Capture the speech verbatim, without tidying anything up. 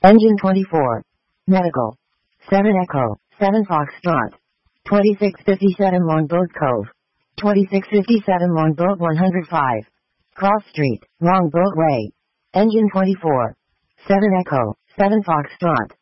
Engine twenty-four. Medical. seven Echo, seven Foxtrot. twenty-six fifty-seven Longboat Cove. twenty-six fifty-seven Longboat one oh five. Cross Street, Longboat Way. Engine twenty-four. seven Echo, seven Foxtrot.